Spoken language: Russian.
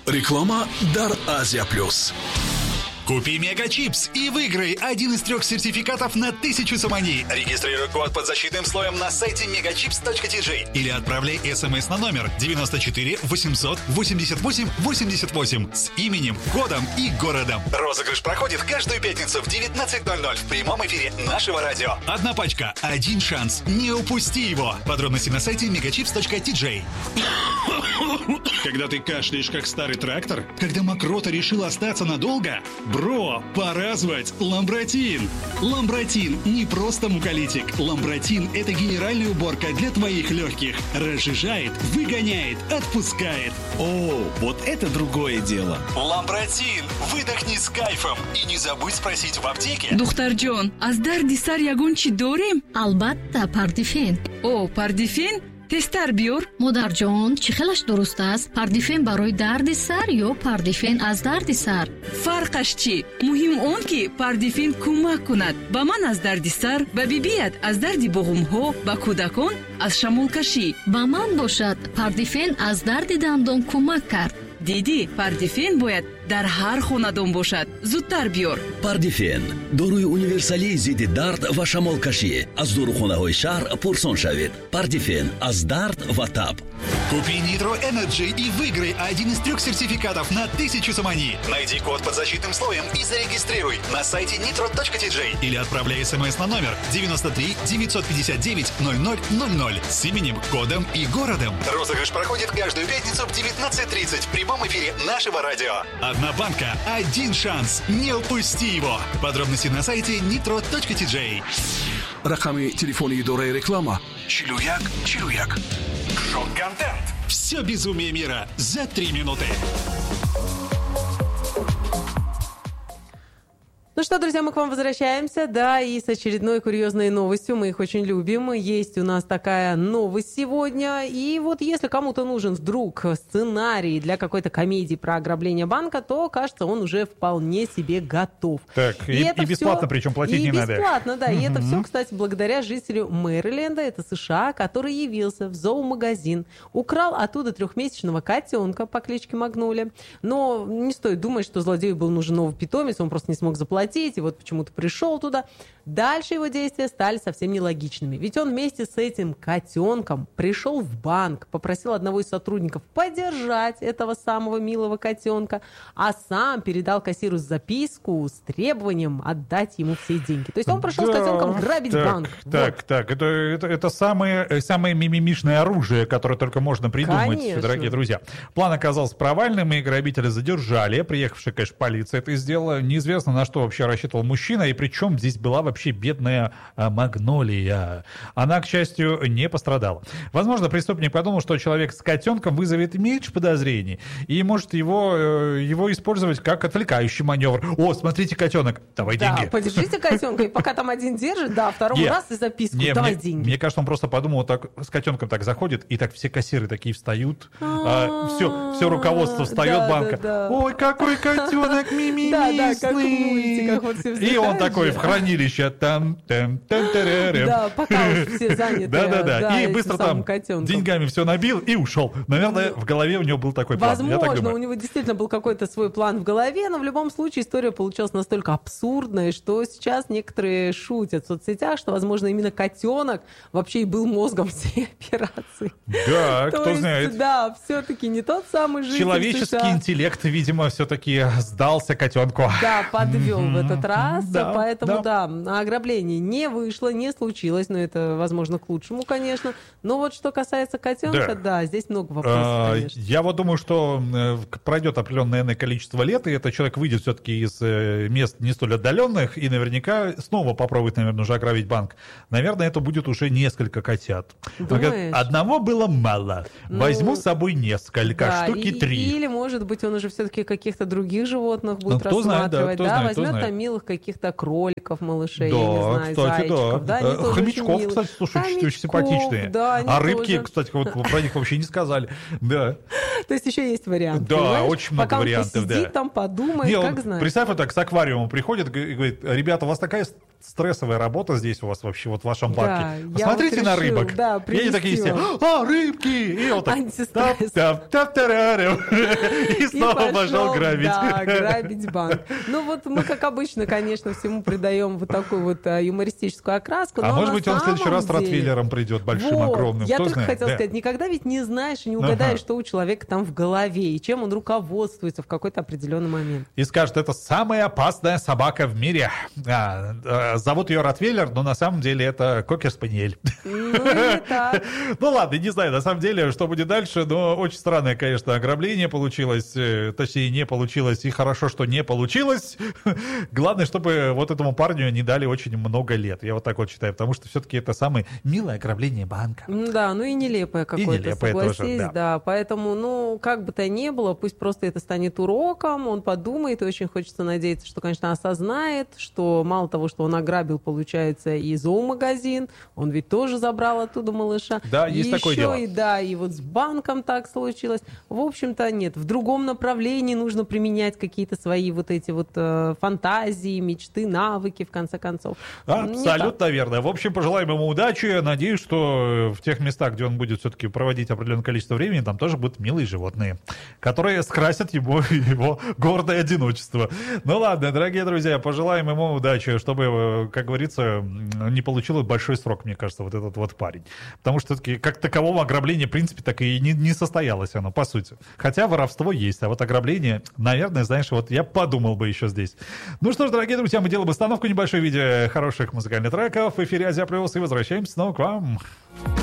Реклама Дар Азия Плюс. Купи Мегачипс и выиграй один из 3 сертификатов на 1000 самани. Регистрируй код под защитным слоем на сайте megachips.tj или отправляй смс на номер 94 800 88 88 с именем, кодом и городом. Розыгрыш проходит каждую пятницу в 19:00 в прямом эфире нашего радио. Одна пачка, один шанс. Не упусти его. Подробности на сайте megachips.tj. Когда ты кашляешь, как старый трактор? Когда мокрота решила остаться надолго? Бро, пора звать Ламбротин. Ламбротин не просто муколитик. Ламбротин – это генеральная уборка для твоих легких. Разжижает, выгоняет, отпускает. О, вот это другое дело. Ламбротин. Выдохни с кайфом. И не забудь спросить в аптеке. Духтарҷон, аз дарди сар ягон чӣ дорем? албатта пардифен. О, пардифен? тестар биёр. модарҷон, чӣ хелаш дуруст аст? Пардифен барои дарди сар ё пардифен аз дарди сар? фарқаш чӣ? муҳим он ки пардифен кӯмак кунад ба ман аз дарди сар, ба бибият аз дарди буғумҳо, ба кӯдакон аз шамолкашӣ. ба ман бошад, пардифен аз дарди дандон кӯмак кард. диди, пардифен бояд дар ҳар хонадон бошад. зудтар биёр. пардифен доруи универсалии зидди дард ва шамолкашӣ аз дорухонаҳои шаҳр пурсон шавед. Пардифен аз дард ва таб. Купи Nitro Energy и выиграй один из 3 сертификатов на 1000 самани. Найди код под защитным слоем и зарегистрируй на сайте nitro.tj или отправляй смс на номер 93 959 0000 с именем, кодом и городом. Розыгрыш проходит каждую пятницу в 19:30 в прямом эфире нашего радио. Одна банка, один шанс. Не упусти его. Подробности на сайте nitro.tj. Рақами телефони идораи реклама 4141. Шок-контент. Все безумие мира за 3 минуты. Ну что, друзья, мы к вам возвращаемся, да, и с очередной курьезной новостью, мы их очень любим. Есть у нас такая новость сегодня, и вот если кому-то нужен вдруг сценарий для какой-то комедии про ограбление банка, то, кажется, он уже вполне себе готов. Так, и бесплатно, причем платить не надо. И бесплатно, да, и это все, кстати, благодаря жителю Мэриленда, это США, который явился в зоомагазин, украл оттуда 3-месячного котенка по кличке Магнолия, но не стоит думать, что злодею был нужен новый питомец, он просто не смог заплатить, и вот почему-то пришел туда. Дальше его действия стали совсем нелогичными. Ведь он вместе с этим котенком пришел в банк, попросил одного из сотрудников подержать этого самого милого котенка, а сам передал кассиру записку с требованием отдать ему все деньги. То есть он пришел с котенком грабить банк. Это самое мимимишное оружие, которое только можно придумать, Конечно. Дорогие друзья. План оказался провальным, и грабителя задержали. Приехавшая, конечно, полиция это сделала. Неизвестно, на что вообще рассчитывал мужчина, и причем здесь была вообще бедная Магнолия. Она, к счастью, не пострадала. Возможно, преступник подумал, что человек с котенком вызовет меньше подозрений, и может его использовать как отвлекающий маневр. О, смотрите, котенок, давай деньги. Да, подержите котенка, и пока там один держит, да, второму раз и записку, давай деньги. Мне кажется, он просто подумал, так с котенком так заходит, и так все кассиры такие встают, все руководство встает банка. Ой, какой котенок мимимишный. Да, как в мультиках. И он такой в хранилище там. Да, пока все заняты. Да. И быстро там деньгами все набил и ушел. Наверное, в голове у него был такой план. Возможно, у него действительно был какой-то свой план в голове, но в любом случае история получилась настолько абсурдной, что сейчас некоторые шутят в соцсетях, что, возможно, именно котенок вообще и был мозгом всей операции. Да, кто знает. Да, все-таки не тот самый житель Человеческий США. интеллект, видимо, все-таки сдался котенку. Да, подвел в этот раз, Да, поэтому да, ограбление не вышло, не случилось, но это, возможно, к лучшему, конечно. Но вот что касается котенка, да, здесь много вопросов, конечно. Я вот думаю, что пройдет определенное количество лет, и этот человек выйдет все-таки из мест не столь отдаленных, и наверняка снова попробует, наверное, уже ограбить банк. Наверное, это будет уже несколько котят. Думаешь? Одного было мало. Возьму с собой несколько, штуки 3. Или, может быть, он уже все-таки каких-то других животных будет рассматривать. Возьмет там милых каких-то кроликов, малышей, я не знаю, зайчиков. Да, хомячков, кстати, слушайте, очень симпатичные. Да, а рыбки, кстати, вот про них вообще не сказали. Да. То есть еще есть варианты. Да, понимаешь? очень много вариантов. Пока он посидит там, подумает, как знаешь. Представь, вот так с аквариумом приходит и говорит: ребята, у вас такая стрессовая работа здесь у вас вообще, вот в вашем Да, парке. я Посмотрите вот на решила, рыбок. да, И они привезти такие все, вам. рыбки! И вот так, Антистресс. тап-тап-тарарам. И снова пошел грабить. Да, грабить банк. Ну вот мы, как обычно, конечно, всему придаем вот такую вот юмористическую окраску. А но может на быть, он в следующий самом раз с деле- Ротвейлером придет, большим, Вот, огромным. я Кто только знает? хотела Да. сказать, никогда ведь не знаешь и не угадаешь, Ага. что у человека там в голове, и чем он руководствуется в какой-то определенный момент. И скажет, это самая опасная собака в мире. Зовут ее Ротвейлер, но на самом деле это кокер-спаниель. Ну, или так. Ну ладно, не знаю, на самом деле, что будет дальше, но очень странное, конечно, ограбление получилось, точнее, не получилось, и хорошо, что не получилось. Главное, чтобы вот этому парню не дали очень много лет, я вот так вот считаю, потому что все-таки это самое милое ограбление банка. Да, ну и нелепое какое-то, нелепое согласись, тоже, да. да. Поэтому, ну, как бы то ни было, пусть просто это станет уроком, он подумает, и очень хочется надеяться, что, конечно, осознает, что мало того, что он ограбил, получается, и зоомагазин, он ведь тоже забрал оттуда малыша. Да, есть и такое еще дело. И да, и вот с банком так случилось. В общем-то, нет, в другом направлении нужно применять какие-то свои вот эти вот фантазии, мечты, навыки, в конце концов. Не так. Абсолютно верно. В общем, пожелаем ему удачи. Надеюсь, что в тех местах, где он будет все-таки проводить определенное количество времени, там тоже будут милые животные, которые скрасят его гордое одиночество. Ну ладно, дорогие друзья, пожелаем ему удачи, чтобы, как говорится, не получил большой срок, мне кажется, вот этот вот парень. Потому что все-таки как такового ограбления, в принципе, так и не состоялось оно, по сути. Хотя воровство есть, а вот ограбление, наверное, знаешь, вот я подумал бы еще здесь. Ну что ж, дорогие друзья, мы делаем остановку небольшой в виде хороших музыкальных треков в эфире Азия Плюс и возвращаемся снова к вам.